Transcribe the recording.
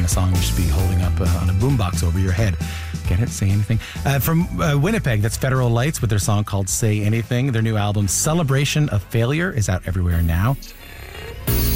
kind of song you should be holding up on a boombox over your head. Get it? Say Anything. From Winnipeg, that's Federal Lights with their song called Say Anything. Their new album, Celebration of Failure, is out everywhere now.